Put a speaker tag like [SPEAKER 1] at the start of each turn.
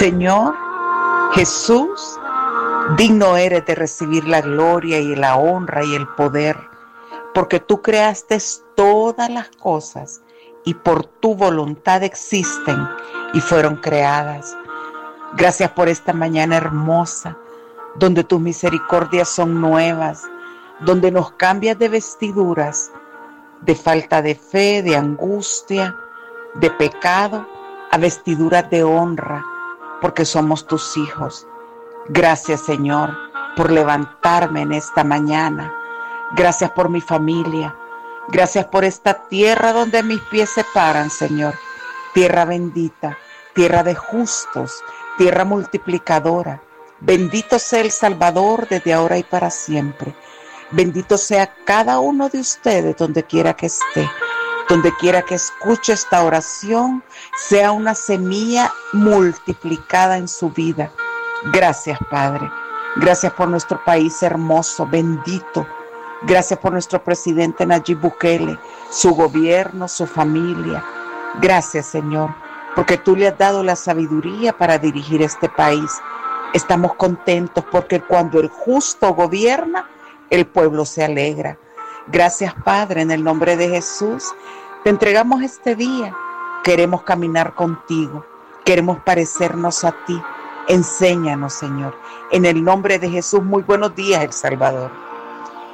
[SPEAKER 1] Señor Jesús, digno eres de recibir la gloria y la honra y el poder, porque tú creaste todas las cosas y por tu voluntad existen y fueron creadas. Gracias por esta mañana hermosa, donde tus misericordias son nuevas, donde nos cambias de vestiduras, de falta de fe, de angustia, de pecado, a vestiduras de honra, porque somos tus hijos. Gracias, Señor, por levantarme en esta mañana. Gracias por mi familia. Gracias por esta tierra donde mis pies se paran, Señor. Tierra bendita, tierra de justos, tierra multiplicadora. Bendito sea el Salvador desde ahora y para siempre. Bendito sea cada uno de ustedes donde quiera que esté. Donde quiera que escuche esta oración, sea una semilla multiplicada en su vida. Gracias, Padre. Gracias por nuestro país hermoso, bendito. Gracias por nuestro presidente Nayib Bukele, su gobierno, su familia. Gracias, Señor, porque tú le has dado la sabiduría para dirigir este país. Estamos contentos porque cuando el justo gobierna, el pueblo se alegra. Gracias, Padre, en el nombre de Jesús. Te entregamos este día. Queremos caminar contigo. Queremos parecernos a ti. Enséñanos, Señor. En el nombre de Jesús, muy buenos días, El Salvador.